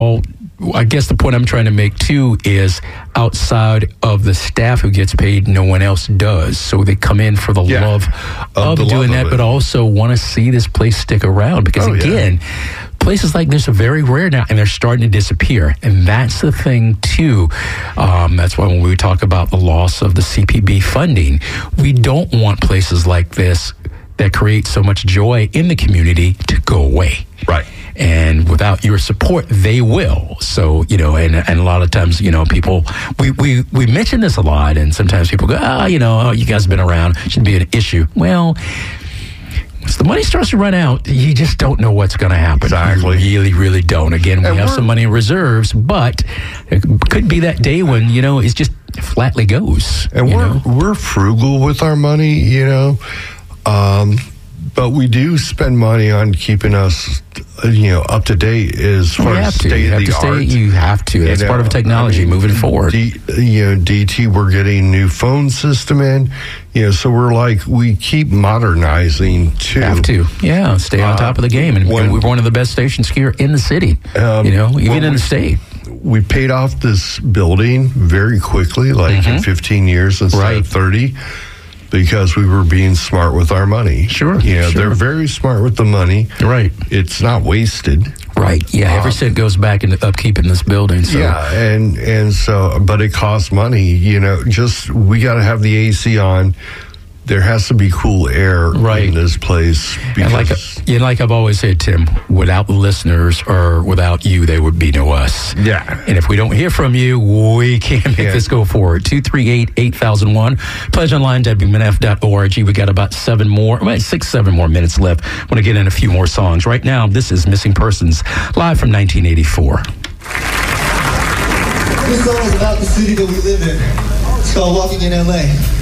Well, I guess the point I'm trying to make, too, is outside of the staff who gets paid, no one else does. So they come in for the love of doing that, but also want to see this place stick around. Because, places like this are very rare now, and they're starting to disappear. And that's the thing, too. That's why when we talk about the loss of the CPB funding, we don't want places like this that create so much joy in the community to go away. Right. And without your support, they will. So, and a lot of times, people, we mention this a lot, and sometimes people go, you guys have been around, shouldn't be an issue. Well, once the money starts to run out, you just don't know what's going to happen. Exactly. You really, really don't. Again, we have some money in reserves, but it could be that day when, it just flatly goes. And we're frugal with our money, but we do spend money on keeping us, up to date as far as state of the art. You have to. That's part of technology moving forward. DT, we're getting new phone system in. So we keep modernizing too. Have to. Yeah, stay on top of the game. And we're one of the best stations here in the city, even in the state. We paid off this building very quickly, in 15 years instead of 30. Because we were being smart with our money. Sure. They're very smart with the money. Right. It's not wasted. Right. Yeah. Every cent goes back into upkeep in this building. So. Yeah. And so, but it costs money. We got to have the AC on. There has to be cool air in this place. And like I've always said, Tim, without the listeners or without you, there would be no us. Yeah. And if we don't hear from you, we can't make this go forward. 238-8001. PledgeOnline.WMNF.org. We got about 7 more minutes left. I want to get in a few more songs. Right now, this is Missing Persons, live from 1984. This song is about the city that we live in. It's called Walking in L.A.